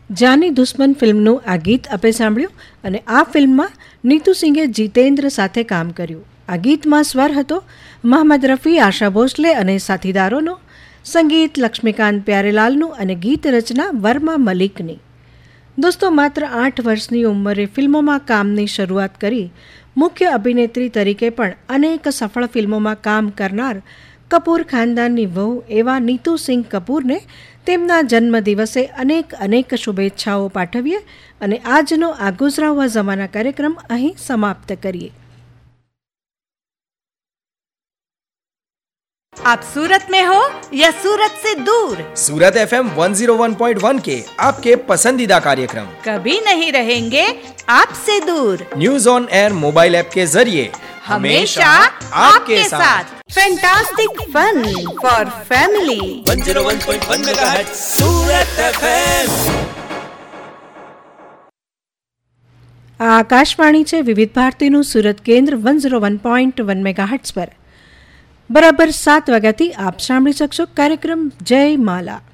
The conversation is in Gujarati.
જાની દુશ્મન ફિલ્મનું આ ગીત આપણે સાંભળ્યું અને આ ફિલ્મમાં નીતુ સિંઘે જીતેન્દ્ર સાથે કામ કર્યું. આ ગીતમાં સ્વર હતો મોહમ્મદ રફી, આશા ભોસલે અને સાથીદારોનો, સંગીત લક્ષ્મીકાંત પ્યારેલાલનું અને ગીત રચના વર્મા મલિકની. દોસ્તો, માત્ર 8 વર્ષની ઉંમરે ફિલ્મોમાં કામની શરૂઆત કરી મુખ્ય અભિનેત્રી તરીકે પણ અનેક સફળ ફિલ્મોમાં કામ કરનાર કપૂર ખાનદાનની વહુ એવા નીતુ સિંઘ કપૂરને તેમના જન્મદિવસે અનેક શુભેચ્છાઓ પાઠવીએ અને આજનો આ ગુજરા હુઆ ઝમાના કાર્યક્રમ અહીં સમાપ્ત કરીએ. आप सूरत में हो या सूरत से दूर, सूरत FM 101.1 के आपके पसंदीदा कार्यक्रम कभी नहीं रहेंगे आपसे दूर. News on air mobile app के जरिए हमेशा आपके साथ. Fantastic fun for family. 101.1 megahertz Surat FM. આ આકાશવાણી છે વિવિધ ભારતીનું સુરત કેન્દ્ર 101.1 મેગાહર્ટ્ઝ પર. બરાબર 7 વાગ્યાથી આપ સાંભળી શકશો કાર્યક્રમ જય માલા.